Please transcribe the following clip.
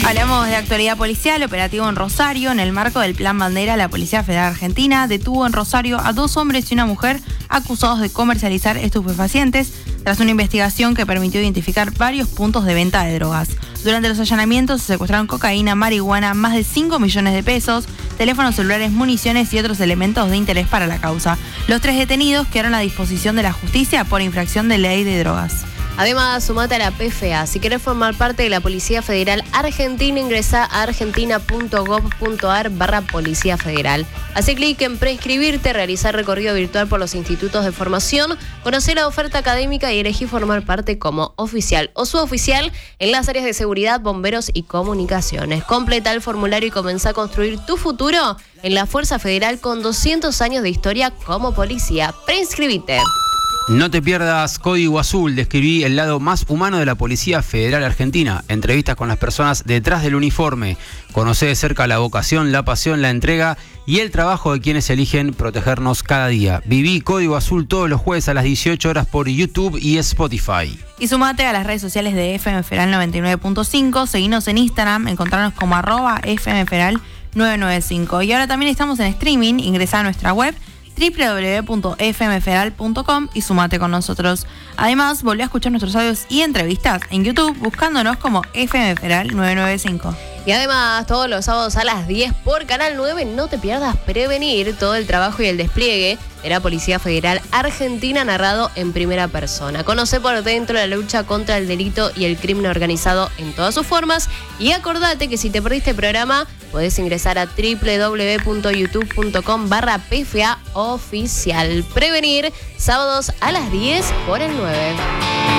Hablamos de actualidad policial, operativo en Rosario. En el marco del Plan Bandera, la Policía Federal Argentina detuvo en Rosario a 2 hombres y una mujer acusados de comercializar estupefacientes tras una investigación que permitió identificar varios puntos de venta de drogas. Durante los allanamientos se secuestraron cocaína, marihuana, más de 5 millones de pesos, teléfonos celulares, municiones y otros elementos de interés para la causa. Los 3 detenidos quedaron a disposición de la justicia por infracción de ley de drogas. Además, sumate a la PFA. Si querés formar parte de la Policía Federal Argentina, ingresá a argentina.gov.ar/Policía Federal. Hacé clic en preinscribirte, realizar recorrido virtual por los institutos de formación, conocer la oferta académica y elegir formar parte como oficial o suboficial en las áreas de seguridad, bomberos y comunicaciones. Completa el formulario y comenzá a construir tu futuro en la Fuerza Federal con 200 años de historia como policía. Preinscribite. No te pierdas Código Azul. Describí el lado más humano de la Policía Federal Argentina. Entrevistas con las personas detrás del uniforme. Conocé de cerca la vocación, la pasión, la entrega y el trabajo de quienes eligen protegernos cada día. Viví Código Azul todos los jueves a las 18 horas por YouTube y Spotify. Y sumate a las redes sociales de FM Federal 99.5. Seguinos en Instagram, encontrarnos como @FM Federal 995. Y ahora también estamos en streaming. Ingresá a nuestra web www.fmfederal.com y sumate con nosotros. Además, volví a escuchar nuestros audios y entrevistas en YouTube buscándonos como FM Federal 995. Y además, todos los sábados a las 10 por Canal 9, no te pierdas Prevenir, todo el trabajo y el despliegue de la Policía Federal Argentina narrado en primera persona. Conoce por dentro la lucha contra el delito y el crimen organizado en todas sus formas. Y acordate que si te perdiste el programa, podés ingresar a www.youtube.com/PFA oficial. Prevenir, sábados a las 10 por el 9.